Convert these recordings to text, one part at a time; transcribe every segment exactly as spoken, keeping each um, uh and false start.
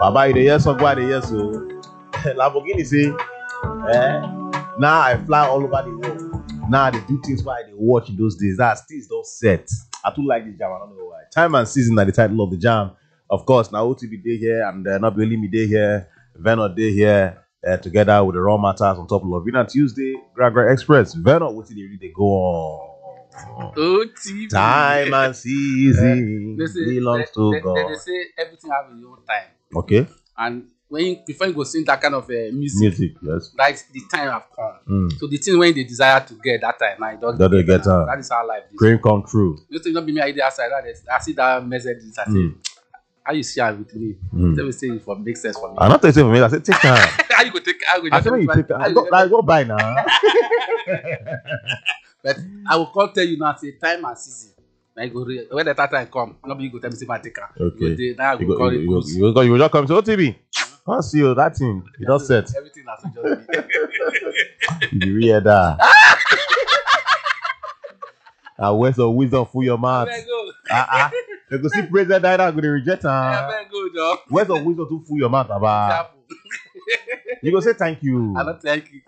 Baba, you the yes of why the yes so. Lamborghini say, eh? Now I fly all over the world. Now they do things why they watch in those days. That things don't set. I too like this jam. I don't know why. Time and season are the title of the jam. Of course, now O T B day here and uh, not only me day here, Venor day here. Uh, together with the Raw Matters on top of Lovina Tuesday, Gragra Express. Venor, what did they really go on? O T B. Time and season They say, belongs they, to they, God. They, they say everything have its own time. Okay. And when you, before you go sing that kind of uh, music, Music, yes. that's the time have come. Mm. So the thing when they desire to get that time, now it doesn't That they get now. uh, That is how life is. dream come true. You think not be me idea outside that is, I see that message. I say, Mm. how you share with me? Mm. Let me say it for make sense for me. I'm not taking for me. I said take time. How you go take? How you go I said when you take time, I go, I go buy now. But I will come tell you now. Say time and season. Now you go re- when the time come, nobody go tell me say my take am. Okay. You go dey- now I You go go, call you, it you, cruise. you, you, you just come to O T B. Can't see you that thing. You don't set. Everything has to just be. You be real that. And words of wisdom for your mouth. Abeg go. Ah ah. You go see president that I'm gonna reject her. Abeg go, Joe. Words of wisdom to fool your mouth about. Example. You go say thank you. I don't thank you.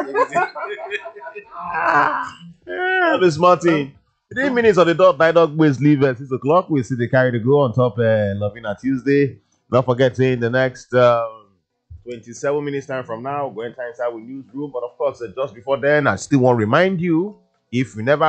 Yeah, Miss Martin. Three minutes of the dot nine dog boys leave at six o'clock. We see the carry to go on top uh, Lovina Tuesday. Don't forget to in the next um, twenty-seven minutes time from now, go enter inside with newsroom. But of course, uh, just before then, I still want to remind you if you never